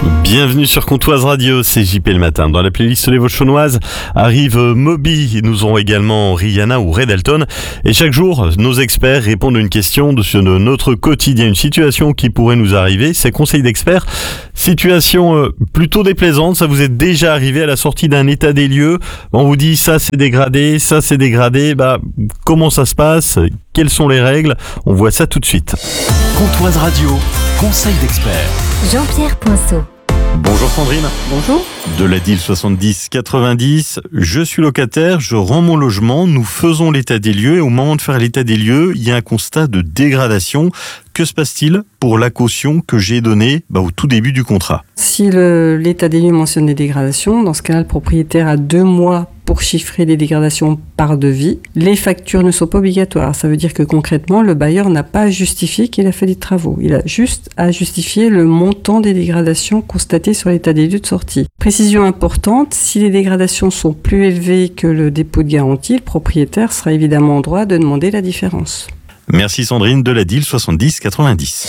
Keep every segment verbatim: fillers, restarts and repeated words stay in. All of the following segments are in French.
Bienvenue sur Comtoise Radio, c'est J P le matin. Dans la playlist Les Vauchonnoises arrive Moby, nous aurons également Rihanna ou Red Dalton. Et chaque jour, nos experts répondent à une question de sur notre quotidien, une situation qui pourrait nous arriver. Ces conseils d'experts, situation euh, plutôt déplaisante, ça vous est déjà arrivé à la sortie d'un état des lieux. On vous dit ça c'est dégradé, ça c'est dégradé, bah comment ça se passe? Quelles sont les règles? On voit ça tout de suite. Comtoise Radio, conseil d'experts. Jean-Pierre Poinceau. Bonjour Sandrine. Bonjour. De la D I L soixante-dix quatre-vingt-dix, je suis locataire, je rends mon logement, nous faisons l'état des lieux et au moment de faire l'état des lieux, il y a un constat de dégradation. Que se passe-t-il pour la caution que j'ai donnée bah, au tout début du contrat? Si le, l'état des lieux mentionne des dégradations, dans ce cas-là, le propriétaire a deux mois pour chiffrer les dégradations par devis. Les factures ne sont pas obligatoires. Ça veut dire que concrètement, le bailleur n'a pas à justifier qu'il a fait des travaux. Il a juste à justifier le montant des dégradations constatées sur l'état des lieux de sortie. Précision importante, si les dégradations sont plus élevées que le dépôt de garantie, le propriétaire sera évidemment en droit de demander la différence. Merci Sandrine de la D I L soixante-dix quatre-vingt-dix.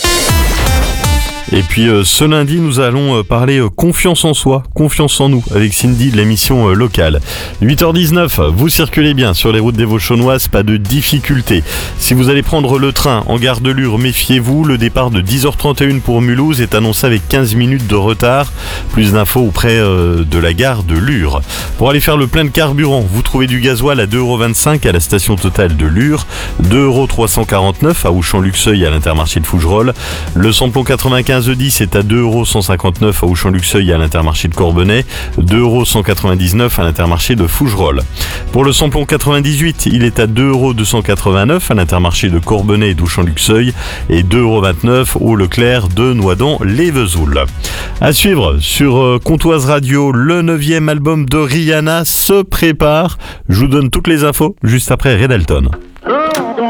Et puis euh, ce lundi, nous allons euh, parler euh, confiance en soi, confiance en nous, avec Cindy de l'émission euh, locale. huit heures dix-neuf, vous circulez bien sur les routes des Vauchonnoises, pas de difficulté. Si vous allez prendre le train en gare de Lure, méfiez-vous, le départ de dix heures trente et un pour Mulhouse est annoncé avec quinze minutes de retard. Plus d'infos auprès euh, de la gare de Lure. Pour aller faire le plein de carburant, vous trouvez du gasoil à deux euros vingt-cinq à la station Total de Lure, deux euros trois cent quarante-neuf à Auchan-Luxeuil à l'Intermarché de Fougerolles. Le samplon quatre-vingt-quinze E dix est à deux euros cent cinquante-neuf à Auchan-Luxeuil à l'Intermarché de Corbonnet, deux euros cent quatre-vingt-dix-neuf à l'Intermarché de Fougerolles. Pour le samplon quatre-vingt-dix-huit, il est à deux euros deux cent quatre-vingt-neuf à l'Intermarché de Corbonnet et d'Auchan-Luxeuil et deux euros vingt-neuf au Leclerc de Noidans-les-Vesoul. À suivre sur euh, Comtoise Radio, le neuvième album de Rihanna se prépare. Je vous donne toutes les infos juste après Red Dalton.